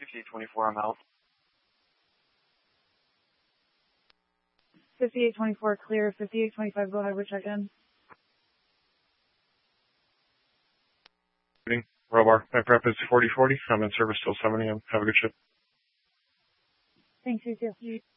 5824, I'm out. 5824 clear. 5825, go ahead with check-in. Robar, my prep is 4040. I'm in service till 7 a.m. Have a good shift. Thanks, you too.